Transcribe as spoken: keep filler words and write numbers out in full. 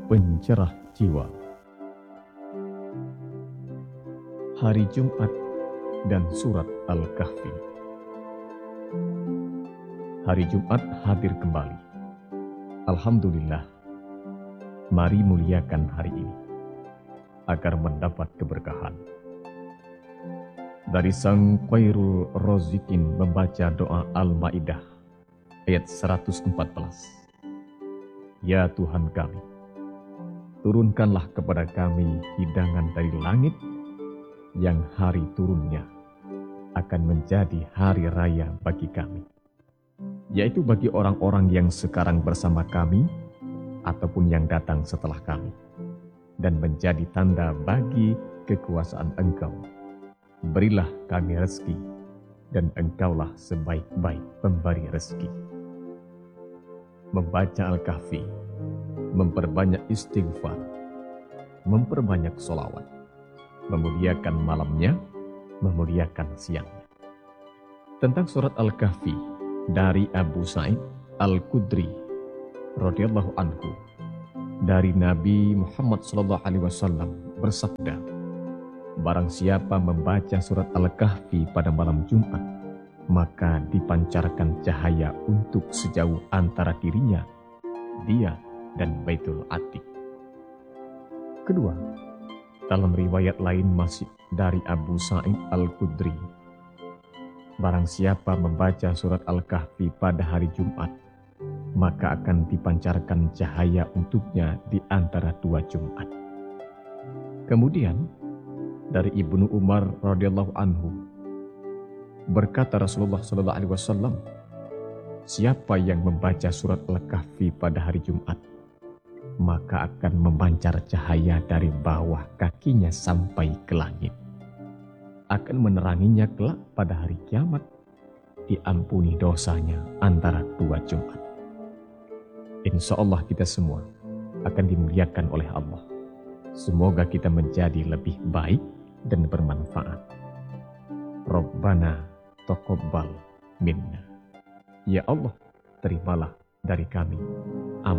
pencerah jiwa. Hari Jumat dan Surat Al-Kahfi. Hari Jumat hadir kembali. Alhamdulillah, mari muliakan hari ini agar mendapat keberkahan. Dari Sang Khairul Razikin membaca doa Al-Maidah ayat seratus empat belas. Ya Tuhan kami, turunkanlah kepada kami hidangan dari langit yang hari turunnya akan menjadi hari raya bagi kami, yaitu bagi orang-orang yang sekarang bersama kami ataupun yang datang setelah kami, dan menjadi tanda bagi kekuasaan Engkau. Berilah kami rezeki, dan Engkaulah sebaik-baik pemberi rezeki. Membaca Al-Kahfi, memperbanyak istighfar, memperbanyak sholawat, memuliakan malamnya, memuliakan siangnya. Tentang surat Al-Kahfi dari Abu Sa'id Al-Khudri radhiyallahu anhu, dari Nabi Muhammad sallallahu alaihi wasallam bersabda, barang siapa membaca surat Al-Kahfi pada malam Jumat, maka dipancarkan cahaya untuk sejauh antara dirinya, dia dan Baitul Atiq. Kedua, dalam riwayat lain masih dari Abu Sa'id Al-Khudri, barang siapa membaca surat Al-Kahfi pada hari Jumat, maka akan dipancarkan cahaya untuknya di antara dua Jumat. Kemudian dari Ibnu Umar radhiyallahu anhu, berkata Rasulullah sallallahu alaihi wasallam, siapa yang membaca surat Al-Kahfi pada hari Jumat, maka akan memancar cahaya dari bawah kakinya sampai ke langit, akan meneranginya kelak pada hari kiamat, diampuni dosanya antara dua Jumat. Insya Allah kita semua akan dimuliakan oleh Allah. Semoga kita menjadi lebih baik dan bermanfaat. Rabbana taqabbal minna. Ya Allah, terimalah dari kami